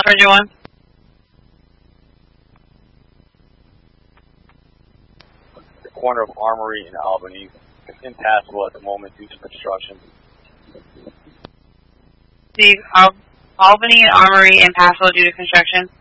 Ranger 1. The corner of Armory and Albany is impassable at the moment due to construction. The Albany and Armory impassable due to construction.